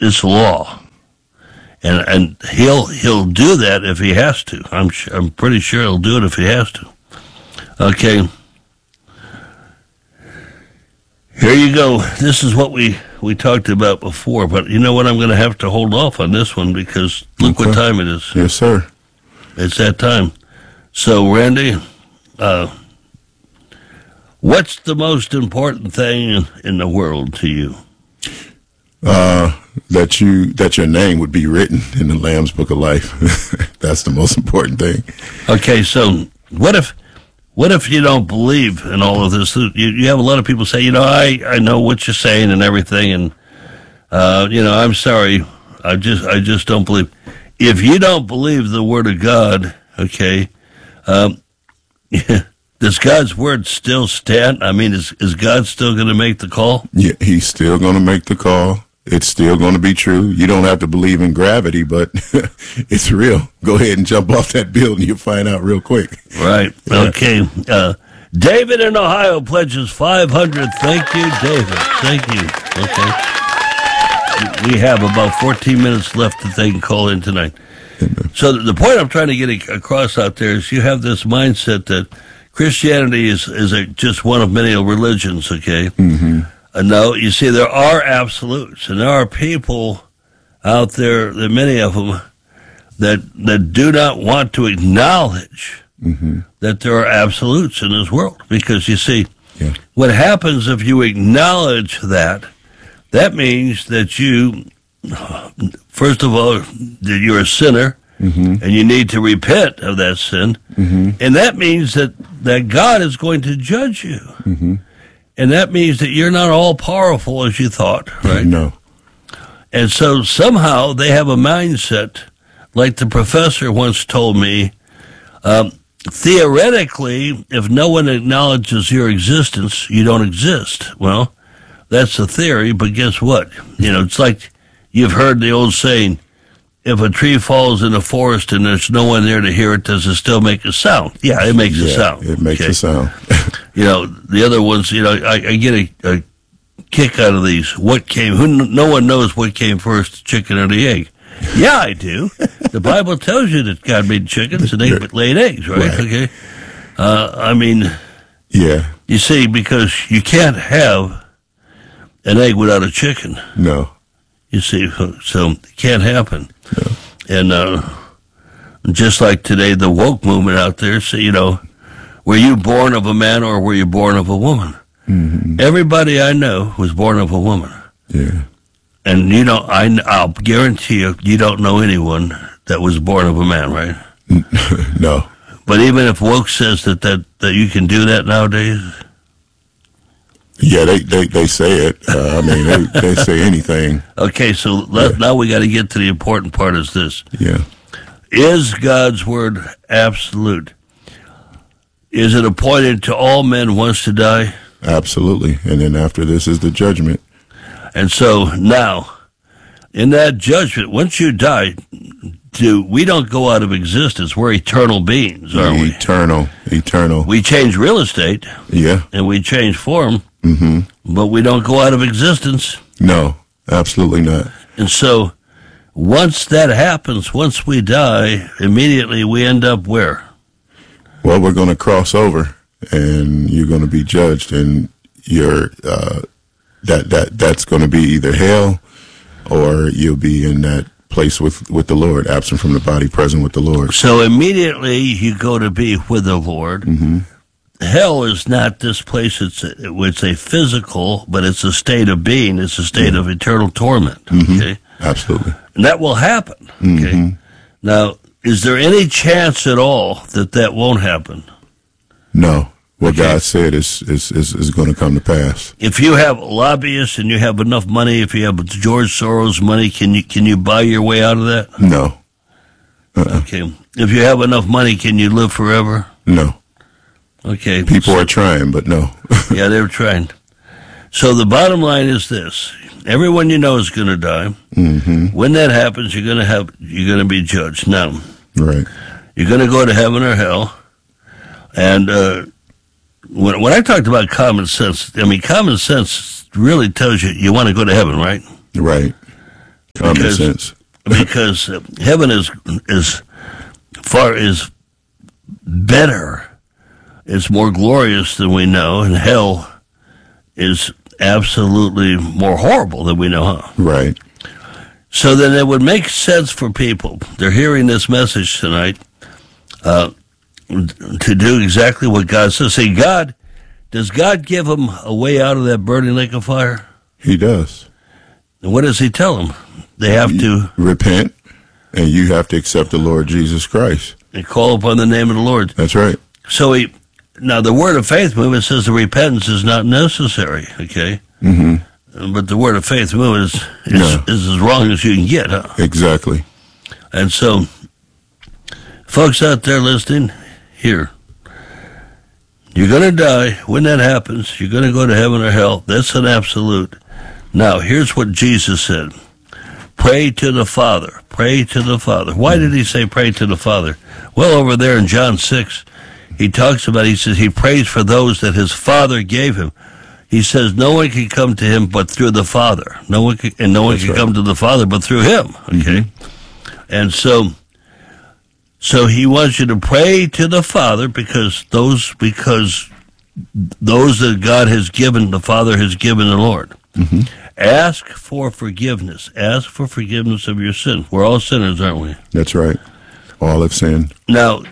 it's law, and he'll do that if he has to. I'm pretty sure he'll do it if he has to. Okay. Here you go. This is what we talked about before, but you know what? I'm going to have to hold off on this one because look what time it is. Yes, sir. It's that time. So, Randy, what's the most important thing in the world to you? That your name would be written in the Lamb's Book of Life. That's the most important thing. Okay, so what if you don't believe in all of this? You have a lot of people say, I know what you're saying and everything, and I'm sorry, I just don't believe. If you don't believe the Word of God, okay, does God's Word still stand? I mean, is God still going to make the call? Yeah, He's still going to make the call. It's still going to be true. You don't have to believe in gravity, but it's real. Go ahead and jump off that building. You'll find out real quick. Right. Yeah. Okay. David in Ohio pledges $500. Thank you, David. Thank you. Okay. We have about 14 minutes left that they can call in tonight. So the point I'm trying to get across out there is you have this mindset that Christianity is just one of many religions, okay? Mm-hmm. No, you see, there are absolutes, and there are people out there, many of them, that do not want to acknowledge that there are absolutes in this world. Because, you see, what happens if you acknowledge that means that you, first of all, that you're a sinner, and you need to repent of that sin, and that means that God is going to judge you. And that means that you're not all powerful as you thought, right? No. And so somehow they have a mindset, like the professor once told me, theoretically, if no one acknowledges your existence, you don't exist. Well, that's a theory, but guess what? It's like you've heard the old saying, if a tree falls in a forest and there's no one there to hear it, does it still make a sound? Yeah, it makes a sound. It makes a sound. The other ones, I get a kick out of these. No one knows what came first, the chicken or the egg. Yeah, I do. The Bible tells you that God made chickens and they laid eggs, right? Okay. Yeah. You see, because you can't have an egg without a chicken. No. You see, so it can't happen. No. And just like today, the woke movement out there, so, were you born of a man or were you born of a woman? Mm-hmm. Everybody I know was born of a woman. Yeah. And, I'll guarantee you don't know anyone that was born of a man, right? No. But even if woke says that you can do that nowadays? Yeah, they say it. They say anything. Okay, so now we got to get to the important part is this. Yeah. Is God's Word absolute? Is it appointed to all men once to die? Absolutely. And then after this is the judgment. And so now, in that judgment, once you die, we don't go out of existence. We're eternal beings, aren't we? Eternal. We change real estate. Yeah. And we change form. Mm-hmm. But we don't go out of existence. No, absolutely not. And so, once that happens, once we die, immediately we end up where? Well, we're going to cross over, and you're going to be judged, and that's going to be either hell, or you'll be in that place with the Lord, absent from the body, present with the Lord. So immediately you go to be with the Lord. Mm-hmm. Hell is not this place. It's a physical, but it's a state of being. It's a state of eternal torment. Mm-hmm. Okay, absolutely, and that will happen. Okay, mm-hmm. Now, is there any chance at all that won't happen? No. What God said is going to come to pass. If you have lobbyists and you have enough money, if you have George Soros money, can you buy your way out of that? No. Okay. If you have enough money, can you live forever? No. Okay. People are trying, but no. Yeah, they're trying. So the bottom line is this: everyone you know is going to die. Mm-hmm. When that happens, you're going to be judged. Now, right? You're going to go to heaven or hell, and when I talked about common sense, I mean common sense really tells you want to go to heaven, right? Right. That makes sense. Because heaven is better. It's more glorious than we know, and hell is absolutely more horrible than we know, huh? Right. So then it would make sense for people, they're hearing this message tonight, to do exactly what God says. See, does God give them a way out of that burning lake of fire? He does. And what does he tell them? They have to repent, and you have to accept the Lord Jesus Christ. And call upon the name of the Lord. That's right. So now the word of faith movement says the repentance is not necessary, okay? Mm-hmm. But the word of faith movement is as wrong as you can get, huh? Exactly. And so, folks out there listening, here, you're going to die. When that happens, you're going to go to heaven or hell. That's an absolute. Now, here's what Jesus said. Pray to the Father. Pray to the Father. Why did he say pray to the Father? Well, over there in John 6, he says he prays for those that his Father gave him. He says no one can come to him but through the Father. No one can come to the Father but through him. Okay? Mm-hmm. And so he wants you to pray to the Father because those that God has given, the Father has given the Lord. Mm-hmm. Ask for forgiveness. Ask for forgiveness of your sin. We're all sinners, aren't we? That's right. All have sinned. Now,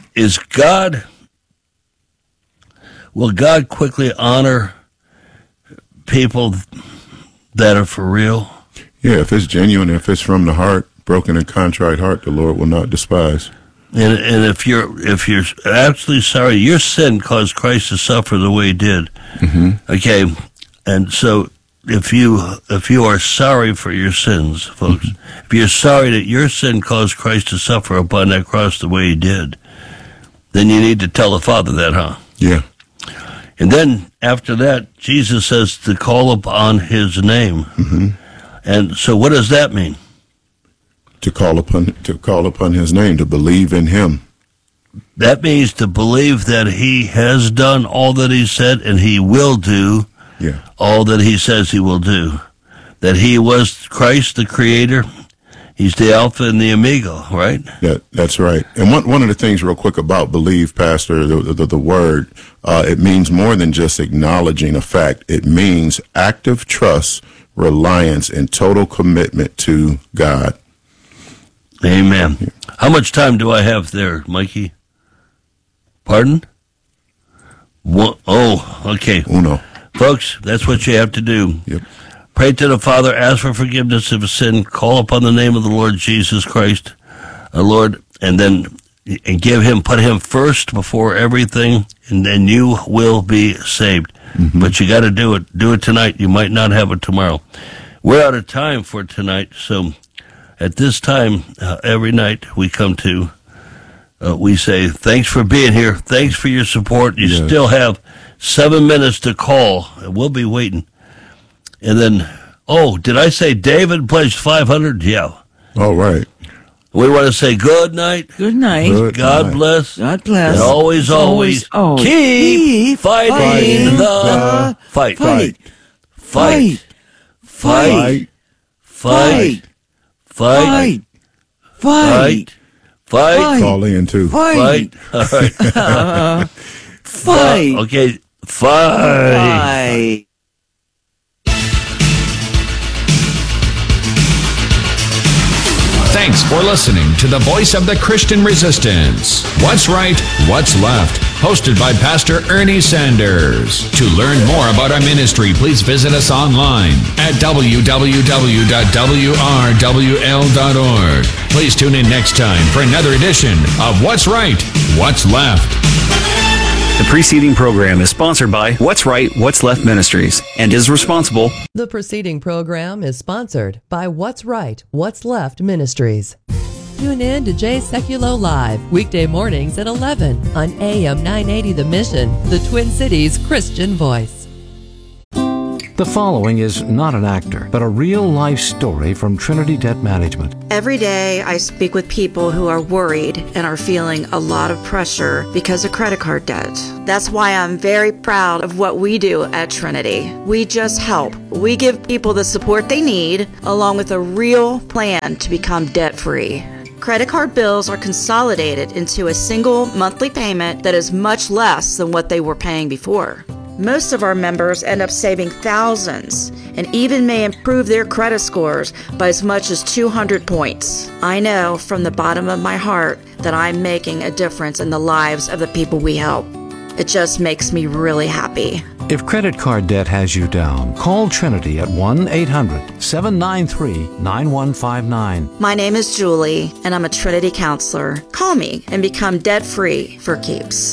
will God quickly honor people that are for real? Yeah, if it's genuine, if it's from the heart, broken and contrite heart, the Lord will not despise. And if you're absolutely sorry, your sin caused Christ to suffer the way he did. Mm-hmm. Okay, and so if you are sorry for your sins, folks, mm-hmm. if you're sorry that your sin caused Christ to suffer upon that cross the way he did, then you need to tell the Father that, huh? Yeah. And then after that, Jesus says to call upon his name. Mm-hmm. And so what does that mean? To call upon his name, to believe in him. That means to believe that he has done all that he said and he will do all that he says he will do. That he was Christ, the creator. He's the Alpha and the Omega, right? Yeah, that's right. And one of the things real quick about believe, Pastor, the word, it means more than just acknowledging a fact. It means active trust, reliance, and total commitment to God. Amen. Yeah. How much time do I have there, Mikey? Pardon? Okay. Uno. Folks, that's what you have to do. Yep. Pray to the Father, ask for forgiveness of sin, call upon the name of the Lord Jesus Christ, Lord, and put him first before everything, and then you will be saved. Mm-hmm. But you got to do it. Do it tonight. You might not have it tomorrow. We're out of time for tonight, so at this time, every night we come to, we say, thanks for being here. Thanks for your support. You still have 7 minutes to call, and we'll be waiting. And then, did I say David pledged 500? Yeah. All right. We want to say good night. Good night. God bless. God bless. And always keep fighting the fight. Fight. Fight. Fight. Fight. Fight. Fight. Fight. Call in too. Fight. All right. Fight. Okay. Fight. Thanks for listening to the Voice of the Christian Resistance. What's Right, What's Left? Hosted by Pastor Ernie Sanders. To learn more about our ministry, please visit us online at www.wrwl.org. Please tune in next time for another edition of What's Right, What's Left. The preceding program is sponsored by What's Right, What's Left Ministries and is responsible. The preceding program is sponsored by What's Right, What's Left Ministries. Tune in to Jay Sekulow Live, weekday mornings at 11 on AM 980 The Mission, the Twin Cities Christian Voice. The following is not an actor, but a real-life story from Trinity Debt Management. Every day I speak with people who are worried and are feeling a lot of pressure because of credit card debt. That's why I'm very proud of what we do at Trinity. We just help. We give people the support they need, along with a real plan to become debt-free. Credit card bills are consolidated into a single monthly payment that is much less than what they were paying before. Most of our members end up saving thousands and even may improve their credit scores by as much as 200 points. I know from the bottom of my heart that I'm making a difference in the lives of the people we help. It just makes me really happy. If credit card debt has you down, call Trinity at 1-800-793-9159. My name is Julie, and I'm a Trinity counselor. Call me and become debt-free for keeps.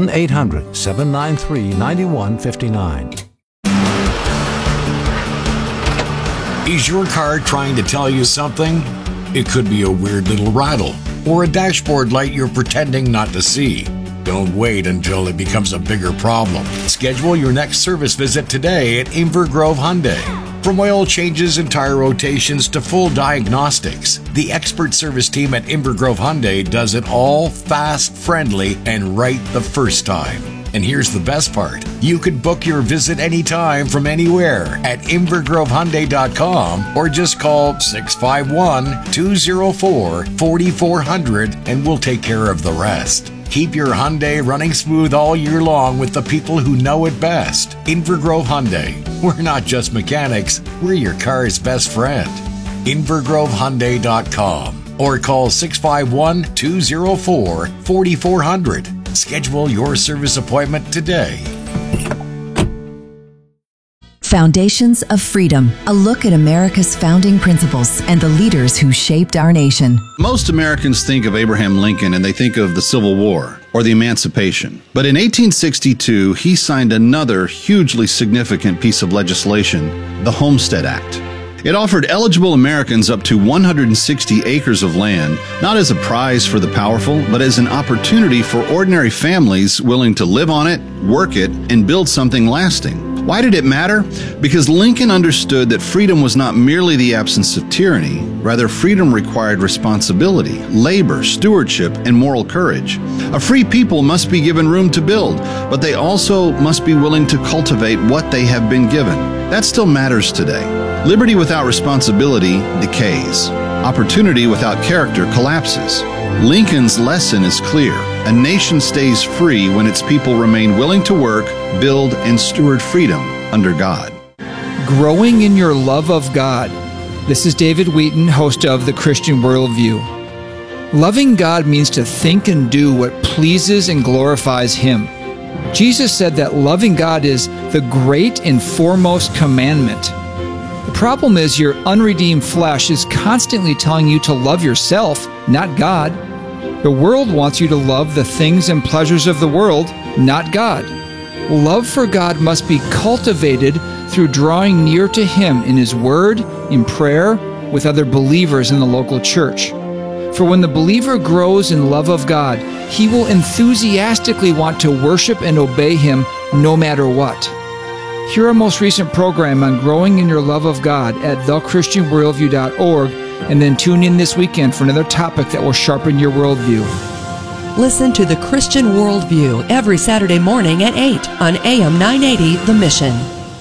1-800-793-9159. Is your car trying to tell you something? It could be a weird little rattle or a dashboard light you're pretending not to see. Don't wait until it becomes a bigger problem. Schedule your next service visit today at Inver Grove Hyundai. From oil changes and tire rotations to full diagnostics, the expert service team at Inver Grove Hyundai does it all fast, friendly, and right the first time. And here's the best part. You can book your visit anytime from anywhere at invergrovehyundai.com or just call 651-204-4400 and we'll take care of the rest. Keep your Hyundai running smooth all year long with the people who know it best. Inver Grove Hyundai. We're not just mechanics, we're your car's best friend. invergrovehyundai.com or call 651-204-4400. Schedule your service appointment today. Foundations of Freedom, a look at America's founding principles and the leaders who shaped our nation. Most Americans think of Abraham Lincoln and they think of the Civil War or the Emancipation. But in 1862, he signed another hugely significant piece of legislation, the Homestead Act. It offered eligible Americans up to 160 acres of land, not as a prize for the powerful, but as an opportunity for ordinary families willing to live on it, work it, and build something lasting. Why did it matter? Because Lincoln understood that freedom was not merely the absence of tyranny. Rather, freedom required responsibility, labor, stewardship, and moral courage. A free people must be given room to build, but they also must be willing to cultivate what they have been given. That still matters today. Liberty without responsibility decays. Opportunity without character collapses. Lincoln's lesson is clear. A nation stays free when its people remain willing to work, build, and steward freedom under God. Growing in your love of God. This is David Wheaton, host of The Christian Worldview. Loving God means to think and do what pleases and glorifies Him. Jesus said that loving God is the great and foremost commandment. The problem is your unredeemed flesh is constantly telling you to love yourself, not God. The world wants you to love the things and pleasures of the world, not God. Love for God must be cultivated through drawing near to Him in His Word, in prayer, with other believers in the local church. For when the believer grows in love of God, he will enthusiastically want to worship and obey Him no matter what. Hear our most recent program on growing in your love of God at thechristianworldview.org, and then tune in this weekend for another topic that will sharpen your worldview. Listen to The Christian Worldview every Saturday morning at 8 on AM 980 The Mission.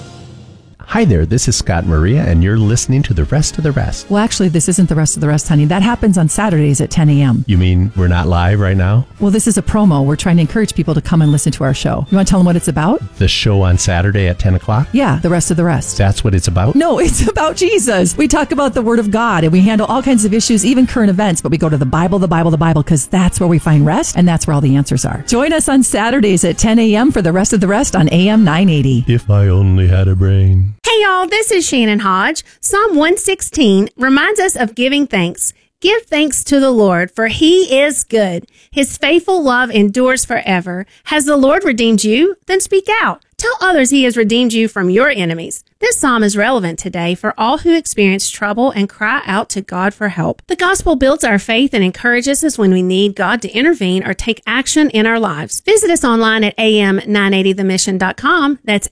Hi there, this is Scott Maria, and you're listening to The Rest of the Rest. Well, actually, this isn't The Rest of the Rest, honey. That happens on Saturdays at 10 a.m. You mean we're not live right now? Well, this is a promo. We're trying to encourage people to come and listen to our show. You want to tell them what it's about? The show on Saturday at 10 o'clock? Yeah, The Rest of the Rest. That's what it's about? No, it's about Jesus. We talk about the Word of God, and we handle all kinds of issues, even current events, but we go to the Bible, because that's where we find rest, and that's where all the answers are. Join us on Saturdays at 10 a.m. for The Rest of the Rest on AM 980. If I only had a brain. Hey, y'all, this is Shannon Hodge. Psalm 116 reminds us of giving thanks. Give thanks to the Lord, for he is good. His faithful love endures forever. Has the Lord redeemed you? Then speak out. Tell others he has redeemed you from your enemies. This psalm is relevant today for all who experience trouble and cry out to God for help. The gospel builds our faith and encourages us when we need God to intervene or take action in our lives. Visit us online at am980themission.com. That's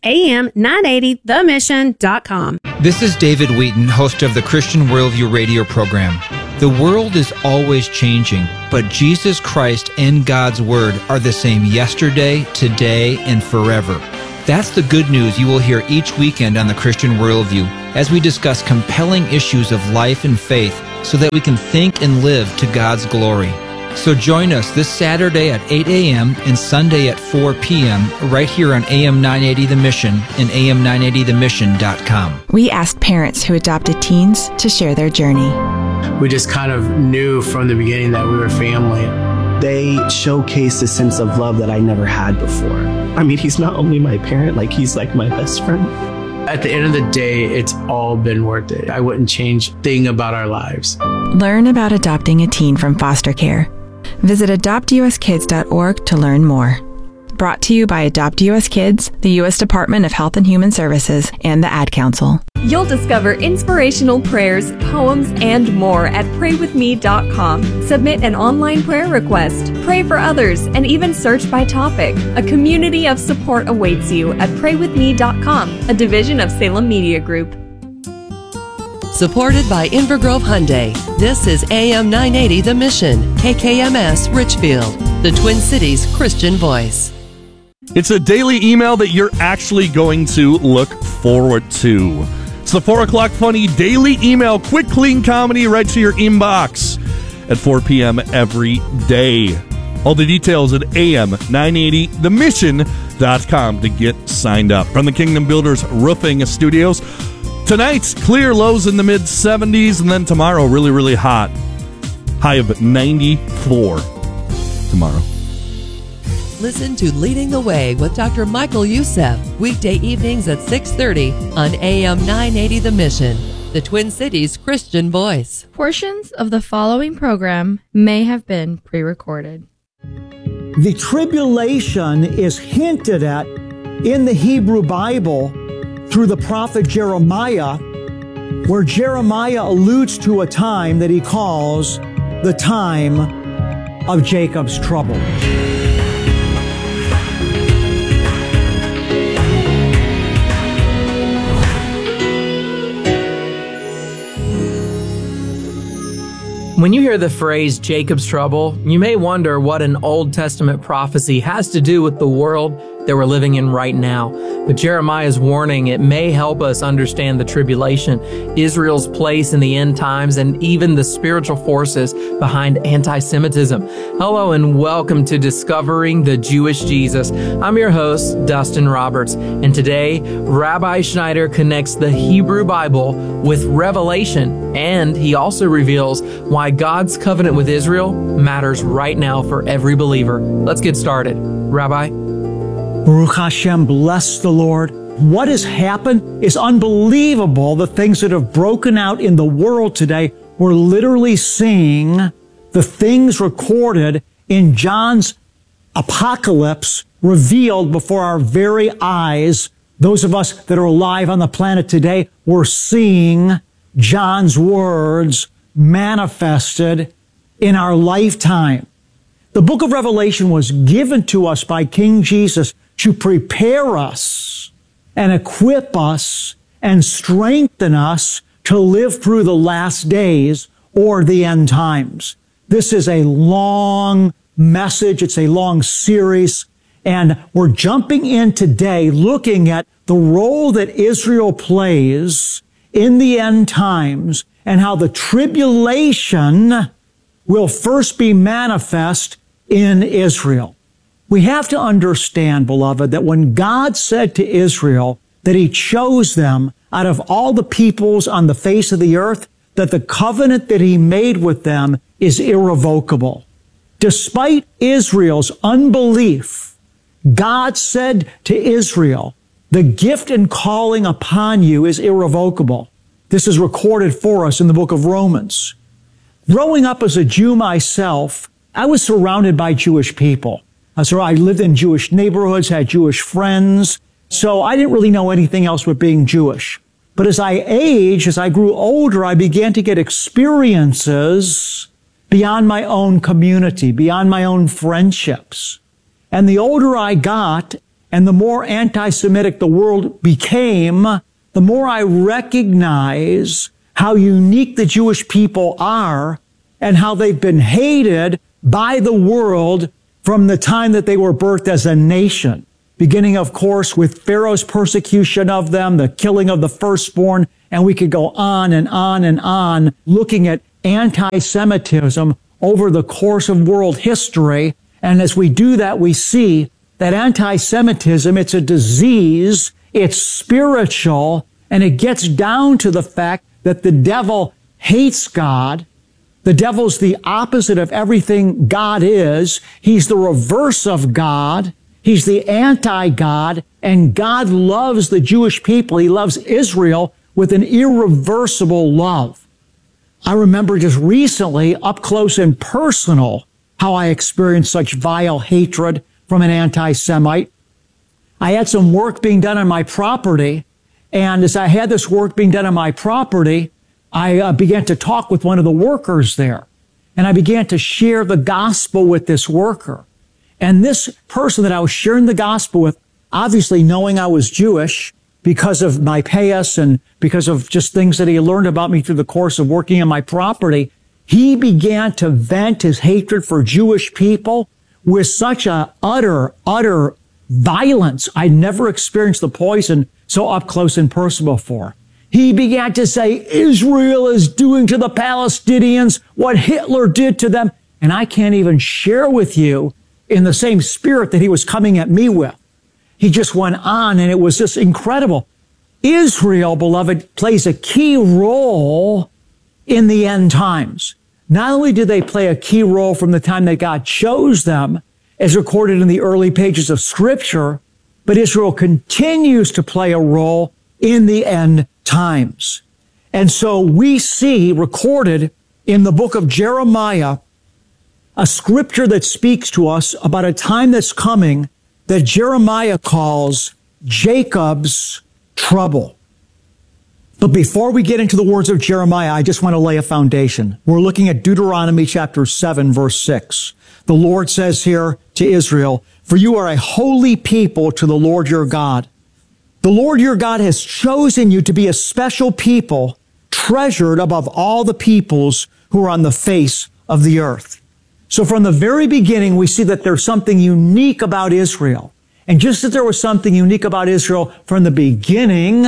am980themission.com. This is David Wheaton, host of the Christian Worldview radio program. The world is always changing, but Jesus Christ and God's Word are the same yesterday, today, and forever. That's the good news you will hear each weekend on the Christian Worldview as we discuss compelling issues of life and faith so that we can think and live to God's glory. So join us this Saturday at 8 a.m. and Sunday at 4 p.m. right here on AM 980 The Mission and am980themission.com. We asked parents who adopted teens to share their journey. We just kind of knew from the beginning that we were family. They showcased a sense of love that I never had before. I mean, he's not only my parent, he's like my best friend. At the end of the day, it's all been worth it. I wouldn't change a thing about our lives. Learn about adopting a teen from foster care. Visit adoptuskids.org to learn more. Brought to you by Adopt US Kids, the U.S. Department of Health and Human Services, and the Ad Council. You'll discover inspirational prayers, poems, and more at praywithme.com. Submit an online prayer request, pray for others, and even search by topic. A community of support awaits you at praywithme.com, a division of Salem Media Group. Supported by Invergrove Hyundai. This is AM 980 The Mission, KKMS Richfield, the Twin Cities Christian voice. It's a daily email that you're actually going to look forward to. It's the 4 o'clock funny daily email, quick, clean comedy right to your inbox at 4 p.m. every day. All the details at am980themission.com to get signed up. From the Kingdom Builders Roofing Studios, tonight's clear, lows in the mid-70s, and then tomorrow really, really hot. High of 94 tomorrow. Listen to Leading the Way with Dr. Michael Youssef, weekday evenings at 6:30 on AM 980 The Mission, the Twin Cities Christian voice. Portions of the following program may have been pre-recorded. The tribulation is hinted at in the Hebrew Bible through the prophet Jeremiah, where Jeremiah alludes to a time that he calls the time of Jacob's trouble. When you hear the phrase Jacob's trouble, you may wonder what an Old Testament prophecy has to do with the world that we're living in right now. But Jeremiah's warning, it may help us understand the tribulation, Israel's place in the end times, and even the spiritual forces behind anti-Semitism. Hello and welcome to Discovering the Jewish Jesus. I'm your host, Dustin Roberts, and today, Rabbi Schneider connects the Hebrew Bible with Revelation, and he also reveals why God's covenant with Israel matters right now for every believer. Let's get started. Rabbi? Baruch Hashem, bless the Lord. What has happened is unbelievable. The things that have broken out in the world today. We're literally seeing the things recorded in John's apocalypse revealed before our very eyes. Those of us that are alive on the planet today, we're seeing John's words manifested in our lifetime. The book of Revelation was given to us by King Jesus to prepare us and equip us and strengthen us to live through the last days or the end times. This is a long message. It's a long series. And we're jumping in today looking at the role that Israel plays in the end times and how the tribulation will first be manifest in Israel. We have to understand, beloved, that when God said to Israel that he chose them out of all the peoples on the face of the earth, that the covenant that he made with them is irrevocable. Despite Israel's unbelief, God said to Israel, the gift and calling upon you is irrevocable. This is recorded for us in the book of Romans. growing up as a Jew myself, I was surrounded by Jewish people. So I lived in Jewish neighborhoods, had Jewish friends. So I didn't really know anything else but being Jewish. But as I aged, as I grew older, I began to get experiences beyond my own community, beyond my own friendships. And the older I got, and the more anti-Semitic the world became, the more I recognize how unique the Jewish people are and how they've been hated by the world from the time that they were birthed as a nation. Beginning, of course, with Pharaoh's persecution of them, the killing of the firstborn, and we could go on and on and on looking at anti-Semitism over the course of world history. And as we do that, we see that anti-Semitism, it's a disease, it's spiritual, and it gets down to the fact that the devil hates God. The devil's the opposite of everything God is. He's the reverse of God. He's the anti-God, and God loves the Jewish people. He loves Israel with an irreversible love. I remember just recently, up close and personal, how I experienced such vile hatred from an anti-Semite. I had some work being done on my property, and as I had this work being done on my property, I began to talk with one of the workers there, and I began to share the gospel with this worker. And this person that I was sharing the gospel with, obviously knowing I was Jewish because of my past and because of just things that he learned about me through the course of working on my property, he began to vent his hatred for Jewish people with such a utter violence. I'd never experienced the poison so up close and personal before. He began to say, Israel is doing to the Palestinians what Hitler did to them. And I can't even share with you in the same spirit that he was coming at me with. He just went on, and it was just incredible. Israel, beloved, plays a key role in the end times. Not only do they play a key role from the time that God chose them, as recorded in the early pages of Scripture, but Israel continues to play a role in the end times. And so we see recorded in the book of Jeremiah a scripture that speaks to us about a time that's coming that Jeremiah calls Jacob's trouble. But before we get into the words of Jeremiah, I just want to lay a foundation. We're looking at Deuteronomy chapter 7, verse 6. The Lord says here to Israel, "For you are a holy people to the Lord your God. The Lord your God has chosen you to be a special people, treasured above all the peoples who are on the face of the earth." So from the very beginning, we see that there's something unique about Israel. And just as there was something unique about Israel from the beginning,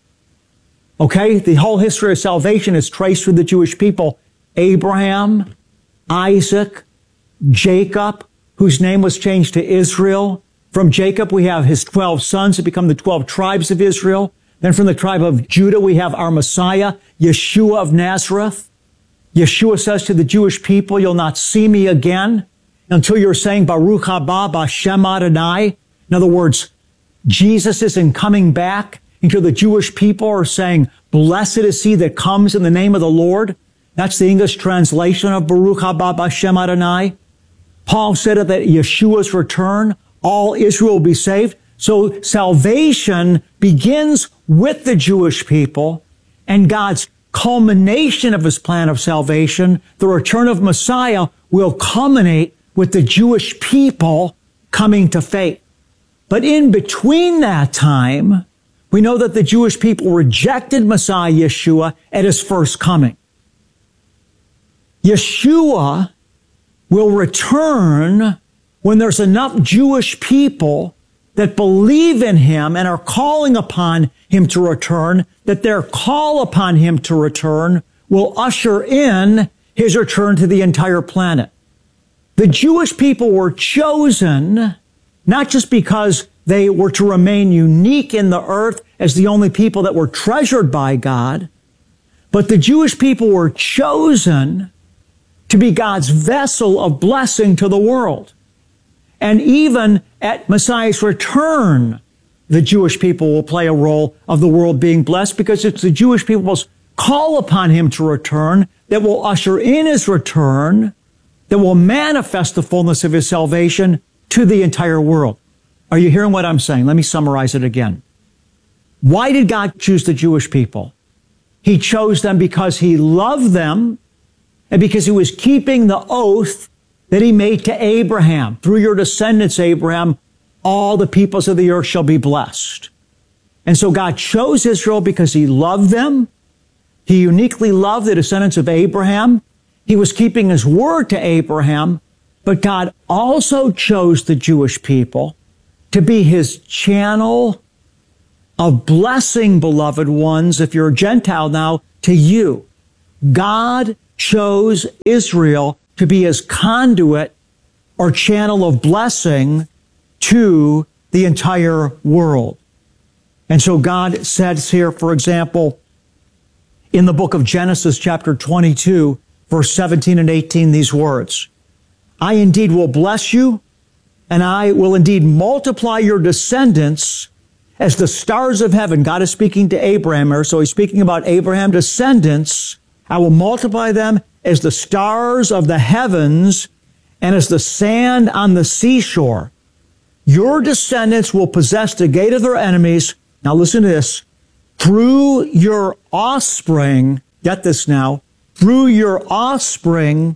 okay, the whole history of salvation is traced through the Jewish people. Abraham, Isaac, Jacob, whose name was changed to Israel. From Jacob, we have his 12 sons who become the 12 tribes of Israel. Then from the tribe of Judah, we have our Messiah, Yeshua of Nazareth. Yeshua says to the Jewish people, "You'll not see me again until you're saying Baruch haba b'Shem Adonai." In other words, Jesus isn't coming back until the Jewish people are saying, "Blessed is he that comes in the name of the Lord." That's the English translation of Baruch haba b'Shem Adonai. Paul said at Yeshua's return, all Israel will be saved. So salvation begins with the Jewish people, and God's culmination of his plan of salvation, the return of Messiah, will culminate with the Jewish people coming to faith. But in between that time, we know that the Jewish people rejected Messiah Yeshua at his first coming. Yeshua will return when there's enough Jewish people that believe in him and are calling upon him to return, that their call upon him to return will usher in his return to the entire planet. The Jewish people were chosen not just because they were to remain unique in the earth as the only people that were treasured by God, but the Jewish people were chosen to be God's vessel of blessing to the world. And even at Messiah's return, the Jewish people will play a role of the world being blessed, because it's the Jewish people's call upon him to return that will usher in his return, that will manifest the fullness of his salvation to the entire world. Are you hearing what I'm saying? Let me summarize it again. Why did God choose the Jewish people? He chose them because he loved them and because he was keeping the oath that he made to Abraham. Through your descendants, Abraham, all the peoples of the earth shall be blessed. And so God chose Israel because he loved them. He uniquely loved the descendants of Abraham. He was keeping his word to Abraham, but God also chose the Jewish people to be his channel of blessing, beloved ones, if you're a Gentile now, to you. God chose Israel to be his conduit or channel of blessing to the entire world. And so God says here, for example, in the book of Genesis, chapter 22, verse 17 and 18, these words, I indeed will bless you, and I will indeed multiply your descendants as the stars of heaven. God is speaking to Abraham here, so he's speaking about Abraham's descendants. I will multiply them as the stars of the heavens and as the sand on the seashore. Your descendants will possess the gate of their enemies. Now listen to this. Through your offspring, get this now, through your offspring,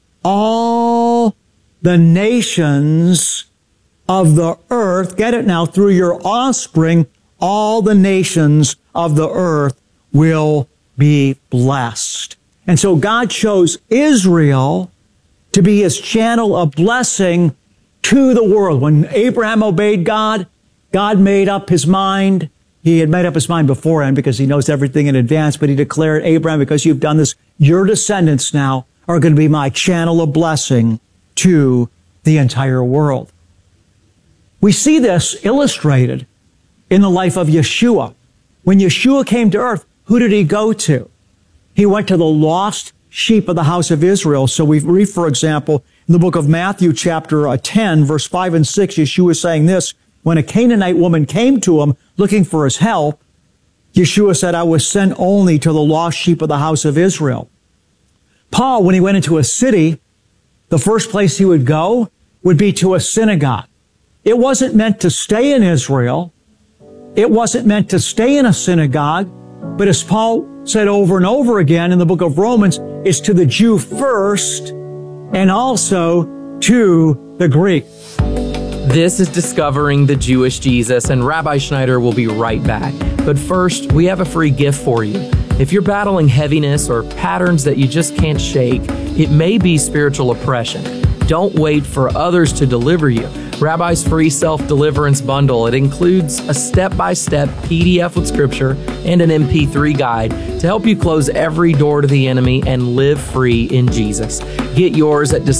all the nations of the earth, get it now, through your offspring, all the nations of the earth will be blessed. And so God chose Israel to be his channel of blessing to the world. When Abraham obeyed God, God made up his mind. He had made up his mind beforehand because he knows everything in advance, but he declared, Abraham, because you've done this, your descendants now are going to be my channel of blessing to the entire world. We see this illustrated in the life of Yeshua. When Yeshua came to earth, who did he go to? He went to the lost sheep of the house of Israel. So we read, for example, in the book of Matthew, chapter 10, verse 5 and 6, Yeshua is saying this, when a Canaanite woman came to him looking for his help, Yeshua said, I was sent only to the lost sheep of the house of Israel. Paul, when he went into a city, the first place he would go would be to a synagogue. It wasn't meant to stay in Israel. It wasn't meant to stay in a synagogue. But as Paul said over and over again in the book of Romans, it's to the Jew first and also to the Greek. This is Discovering the Jewish Jesus, and Rabbi Schneider will be right back. But first, we have a free gift for you. If you're battling heaviness or patterns that you just can't shake, it may be spiritual oppression. Don't wait for others to deliver you. Rabbi's free self-deliverance bundle. It includes a step-by-step PDF with scripture and an MP3 guide to help you close every door to the enemy and live free in Jesus. Get yours at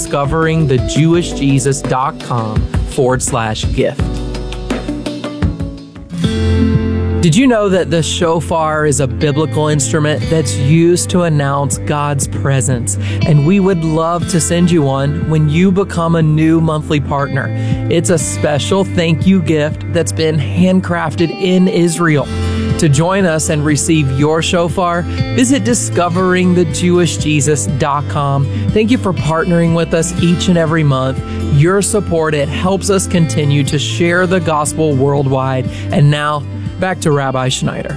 discoveringthejewishjesus.com/gift. Did you know that the shofar is a biblical instrument that's used to announce God's presence? And we would love to send you one when you become a new monthly partner. It's a special thank you gift that's been handcrafted in Israel. To join us and receive your shofar, visit discoveringthejewishjesus.com. Thank you for partnering with us each and every month. Your support, it helps us continue to share the gospel worldwide. And now, back to Rabbi Schneider.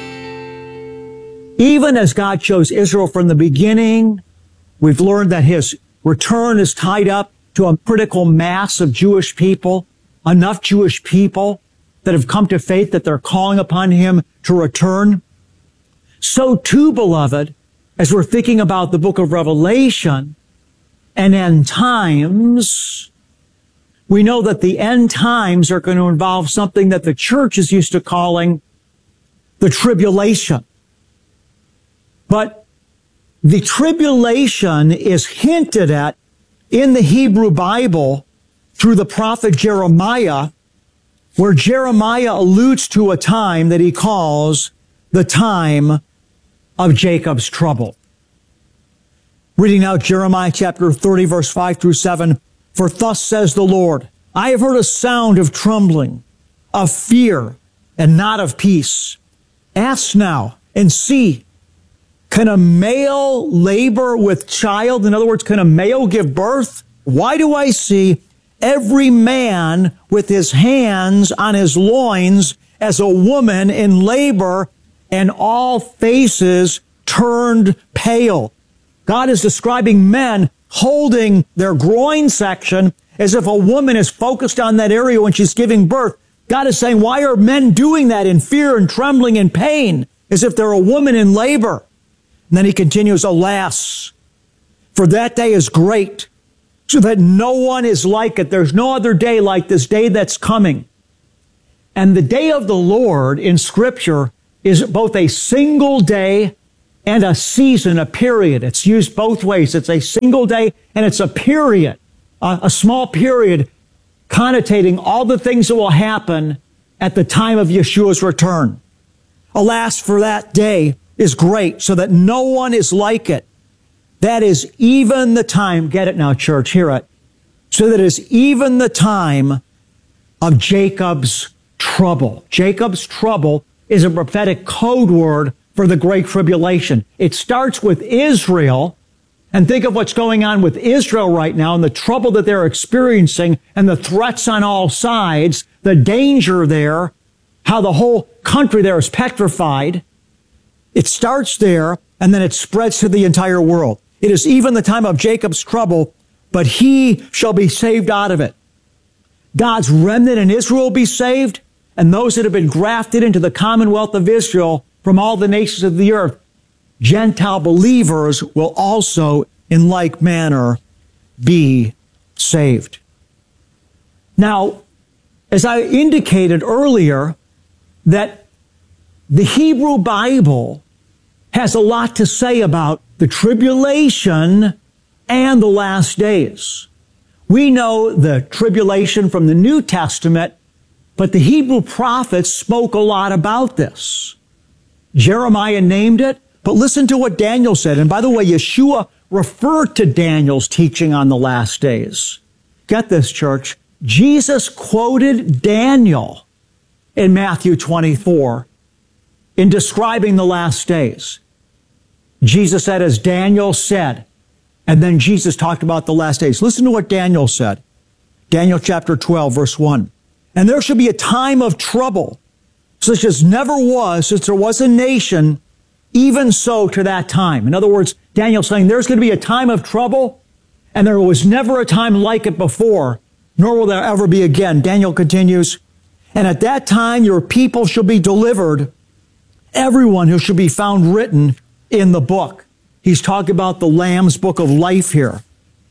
Even as God chose Israel from the beginning, we've learned that his return is tied up to a critical mass of Jewish people, enough Jewish people that have come to faith that they're calling upon him to return. So too, beloved, as we're thinking about the book of Revelation and end times, we know that the end times are going to involve something that the church is used to calling the tribulation. But the tribulation is hinted at in the Hebrew Bible through the prophet Jeremiah, where Jeremiah alludes to a time that he calls the time of Jacob's trouble. Reading out Jeremiah chapter 30, verse 5 through 7, for thus says the Lord, I have heard a sound of trembling, of fear, and not of peace. Ask now and see. Can a male labor with child? In other words, can a male give birth? Why do I see every man with his hands on his loins as a woman in labor, and all faces turned pale? God is describing men holding their groin section as if a woman is focused on that area when she's giving birth. God is saying, why are men doing that in fear and trembling and pain, as if they're a woman in labor? And then he continues, alas, for that day is great, so that no one is like it. There's no other day like this day that's coming. And the day of the Lord in Scripture is both a single day and a season, a period. It's used both ways. It's a single day and it's a period, a small period connotating all the things that will happen at the time of Yeshua's return. Alas, for that day is great, so that no one is like it. That is even the time, get it now, church, hear it. So that is even the time of Jacob's trouble. Jacob's trouble is a prophetic code word for the Great Tribulation. It starts with Israel, and think of what's going on with Israel right now and the trouble that they're experiencing and the threats on all sides, the danger there, how the whole country there is petrified. It starts there, and then it spreads to the entire world. It is even the time of Jacob's trouble, but he shall be saved out of it. God's remnant in Israel will be saved, and those that have been grafted into the commonwealth of Israel from all the nations of the earth, Gentile believers will also in like manner be saved. Now, as I indicated earlier, that the Hebrew Bible has a lot to say about the tribulation and the last days. We know the tribulation from the New Testament, but the Hebrew prophets spoke a lot about this. Jeremiah named it, but listen to what Daniel said. And by the way, Yeshua referred to Daniel's teaching on the last days. Get this, church. Jesus quoted Daniel in Matthew 24 in describing the last days. Jesus said, as Daniel said, and then Jesus talked about the last days. Listen to what Daniel said. Daniel chapter 12, verse 1. And there shall be a time of trouble, such as never was since there was a nation, even so to that time. In other words, Daniel's saying there's going to be a time of trouble, and there was never a time like it before, nor will there ever be again. Daniel continues, and at that time your people shall be delivered, everyone who shall be found written in the book. He's talking about the Lamb's book of life here.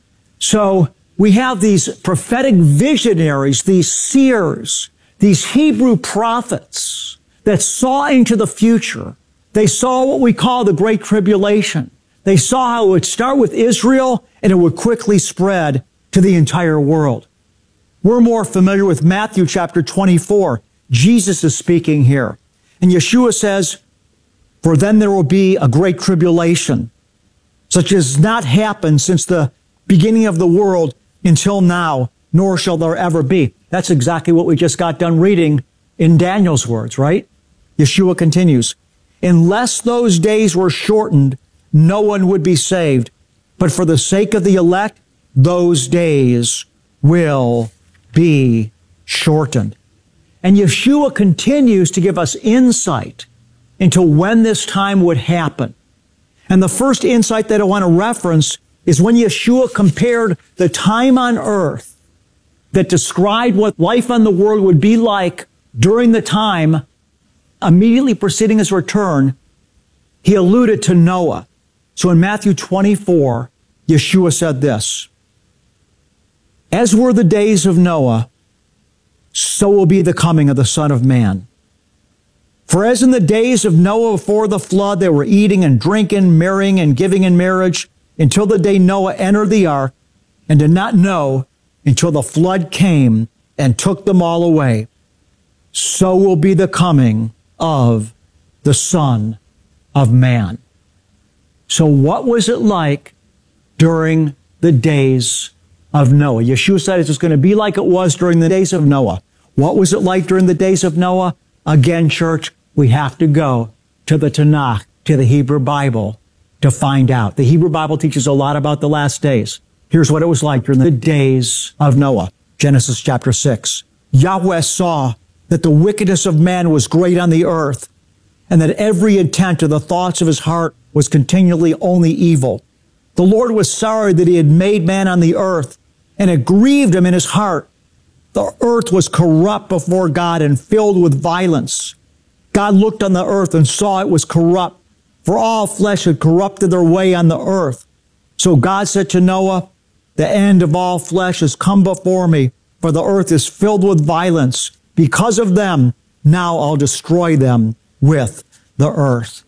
So we have these prophetic visionaries, these seers, these Hebrew prophets that saw into the future. They saw what we call the Great Tribulation. They saw how it would start with Israel and it would quickly spread to the entire world. We're more familiar with Matthew chapter 24. Jesus is speaking here. And Yeshua says, for then there will be a great tribulation, such as not happened since the beginning of the world until now, nor shall there ever be. That's exactly what we just got done reading in Daniel's words, right? Yeshua continues, unless those days were shortened, no one would be saved. But for the sake of the elect, those days will be shortened. And Yeshua continues to give us insight into when this time would happen. And the first insight that I want to reference is when Yeshua compared the time on earth that described what life on the world would be like during the time immediately preceding his return. He alluded to Noah. So in Matthew 24, Yeshua said this, as were the days of Noah, so will be the coming of the Son of Man. For as in the days of Noah before the flood, they were eating and drinking, marrying and giving in marriage, until the day Noah entered the ark, and did not know until the flood came and took them all away. So will be the coming of the Son of Man. So what was it like during the days of Noah? Yeshua said it's going to be like it was during the days of Noah. What was it like during the days of Noah? Again, church, we have to go to the Tanakh, to the Hebrew Bible, to find out. The Hebrew Bible teaches a lot about the last days. Here's what it was like during the days of Noah. Genesis chapter 6. Yahweh saw that the wickedness of man was great on the earth, and that every intent of the thoughts of his heart was continually only evil. The Lord was sorry that he had made man on the earth, and it grieved him in his heart. The earth was corrupt before God and filled with violence. God looked on the earth and saw it was corrupt, for all flesh had corrupted their way on the earth. So God said to Noah, the end of all flesh has come before me, for the earth is filled with violence. Because of them, now I'll destroy them with the earth.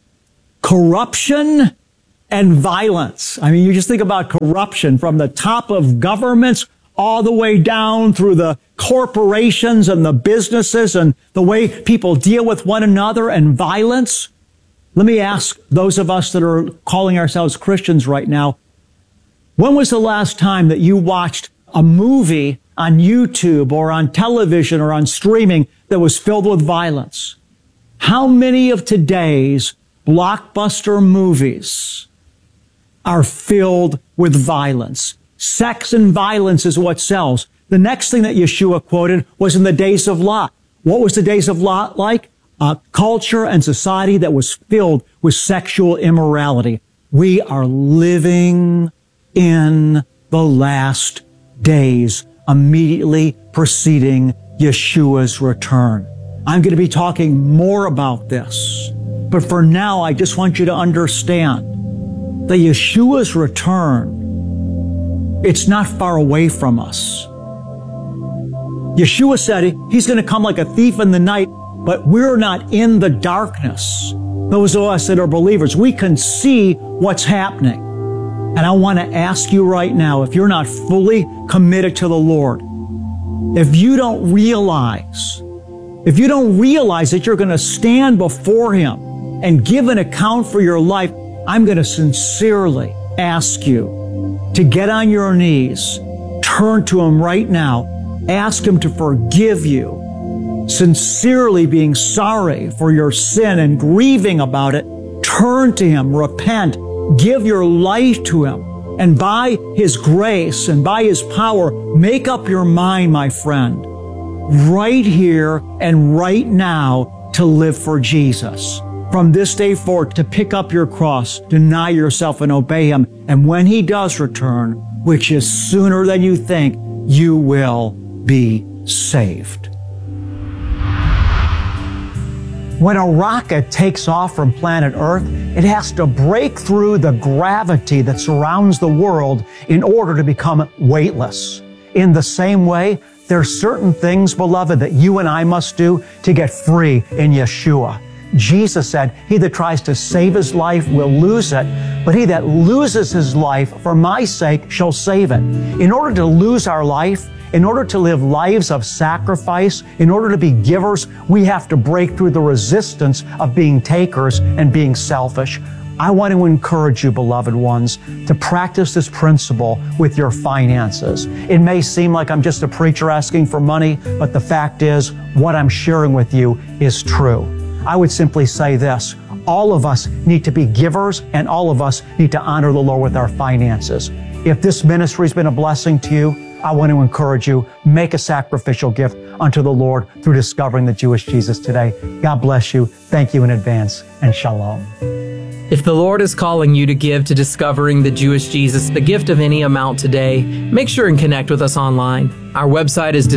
Corruption and violence. I mean, you just think about corruption from the top of governments all the way down through the corporations and the businesses and the way people deal with one another and violence. Let me ask those of us that are calling ourselves Christians right now, when was the last time that you watched a movie on YouTube or on television or on streaming that was filled with violence? How many of today's blockbuster movies are filled with violence? Sex and violence is what sells. The next thing that Yeshua quoted was in the days of Lot. What was the days of Lot like? A culture and society that was filled with sexual immorality. We are living in the last days, immediately preceding Yeshua's return. I'm going to be talking more about this. But for now, I just want you to understand that Yeshua's return, it's not far away from us. Yeshua said he's going to come like a thief in the night, but we're not in the darkness. Those of us that are believers, we can see what's happening. And I want to ask you right now, if you're not fully committed to the Lord, if you don't realize that you're going to stand before Him and give an account for your life, I'm going to sincerely ask you to get on your knees, turn to Him right now, ask Him to forgive you, sincerely being sorry for your sin and grieving about it. Turn to Him, repent, give your life to Him, and by His grace and by His power, make up your mind, my friend, right here and right now to live for Jesus. From this day forward, to pick up your cross, deny yourself and obey Him. And when He does return, which is sooner than you think, you will be saved. When a rocket takes off from planet Earth, it has to break through the gravity that surrounds the world in order to become weightless. In the same way, there are certain things, beloved, that you and I must do to get free in Yeshua. Jesus said, he that tries to save his life will lose it, but he that loses his life for my sake shall save it. In order to lose our life, in order to live lives of sacrifice, in order to be givers, we have to break through the resistance of being takers and being selfish. I want to encourage you, beloved ones, to practice this principle with your finances. It may seem like I'm just a preacher asking for money, but the fact is, what I'm sharing with you is true. I would simply say this: all of us need to be givers, and all of us need to honor the Lord with our finances. If this ministry has been a blessing to you, I want to encourage you, make a sacrificial gift unto the Lord through discovering the Jewish Jesus today. God bless you. Thank you in advance, and shalom. If the Lord is calling you to give to Discovering the Jewish Jesus, the gift of any amount today, make sure and connect with us online. Our website is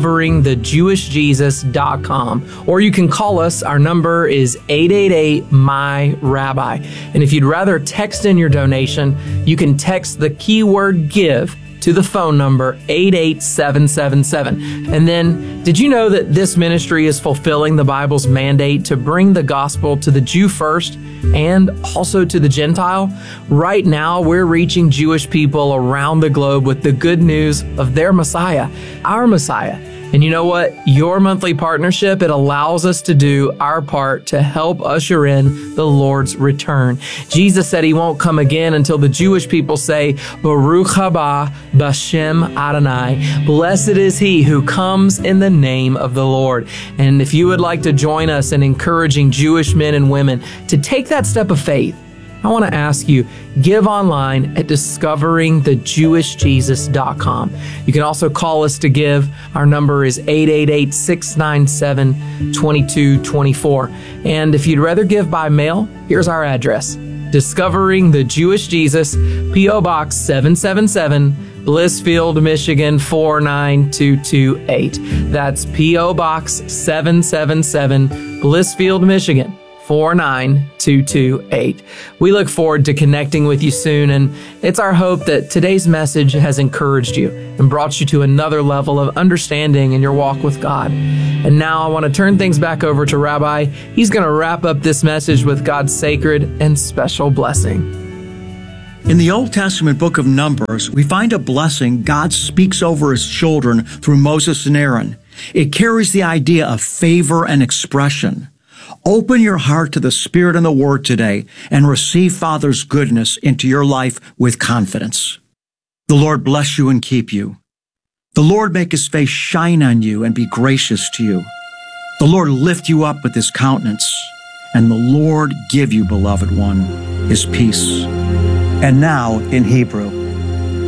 discoveringthejewishjesus.com, or you can call us. Our number is 888-MY-RABBI. And if you'd rather text in your donation, you can text the keyword GIVE to the phone number 88777. And then, did you know that this ministry is fulfilling the Bible's mandate to bring the gospel to the Jew first and also to the Gentile? Right now, we're reaching Jewish people around the globe with the good news of their Messiah, our Messiah. And you know what? Your monthly partnership, it allows us to do our part to help usher in the Lord's return. Jesus said he won't come again until the Jewish people say, Baruch haba b'Shem Adonai. Blessed is he who comes in the name of the Lord. And if you would like to join us in encouraging Jewish men and women to take that step of faith, I want to ask you, give online at discoveringthejewishjesus.com. You can also call us to give. Our number is 888-697-2224. And if you'd rather give by mail, here's our address. Discovering the Jewish Jesus, P.O. Box 777, Blissfield, Michigan 49228. That's P.O. Box 777, Blissfield, Michigan 49228. We look forward to connecting with you soon, and it's our hope that today's message has encouraged you and brought you to another level of understanding in your walk with God. And now I want to turn things back over to Rabbi. He's going to wrap up this message with God's sacred and special blessing. In the Old Testament book of Numbers, we find a blessing God speaks over his children through Moses and Aaron. It carries the idea of favor and expression. Open your heart to the Spirit and the Word today and receive Father's goodness into your life with confidence. The Lord bless you and keep you. The Lord make his face shine on you and be gracious to you. The Lord lift you up with his countenance, and the Lord give you, beloved one, his peace. And now, in Hebrew,